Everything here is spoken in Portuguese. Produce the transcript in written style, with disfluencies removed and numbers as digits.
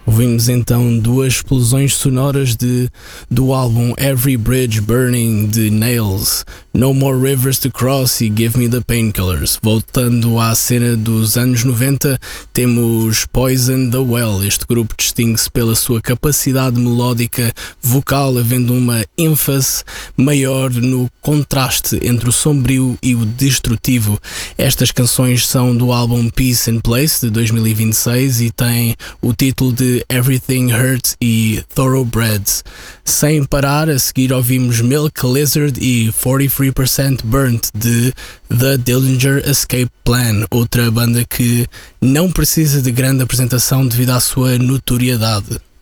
Ouvimos então duas explosões sonoras do álbum Every Bridge Burning de Nails, No More Rivers to Cross e Give Me the Painkillers. Voltando à cena dos anos 90, temos Poison the Well. Este grupo distingue-se pela sua capacidade melódica vocal, havendo uma ênfase maior no contraste entre o sombrio e o destrutivo. Estas canções são do álbum Peace and Place de 2026 e têm o título de Everything Hurts e Thoroughbreds. Sem parar, a seguir ouvimos Milk Lizard e 43% Burnt de The Dillinger Escape Plan, outra banda que não precisa de grande apresentação devido à sua notoriedade.